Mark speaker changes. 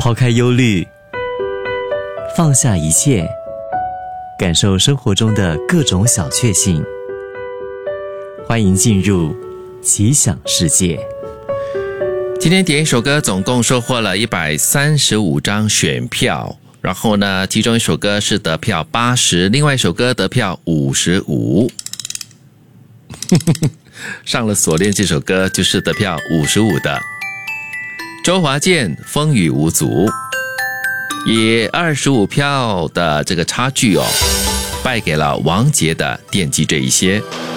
Speaker 1: 抛开忧虑，放下一切，感受生活中的各种小确幸。欢迎进入奇想世界。
Speaker 2: 今天点一首歌总共收获了135张选票，然后呢，其中一首歌是得票80，另外一首歌得票55。上了锁链这首歌就是得票55的。周华健风雨无阻，以25票的这个差距败给了王杰的惦记这一些。